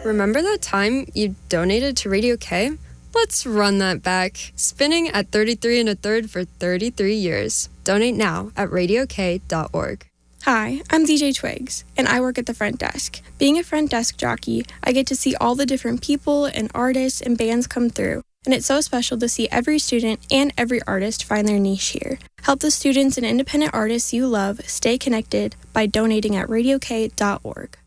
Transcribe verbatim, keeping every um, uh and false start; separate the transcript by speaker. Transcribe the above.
Speaker 1: Remember that time you donated to Radio K? Let's run that back. Spinning at thirty-three and a third for thirty-three years. Donate now at radio k dot org.
Speaker 2: Hi, I'm D J Twigs, and I work at the front desk. Being a front desk jockey, I get to see all the different people and artists and bands come through, and it's so special to see every student and every artist find their niche here. Help the students and independent artists you love stay connected by donating at radio k dot org.